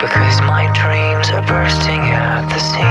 because my dreams are bursting at the seams.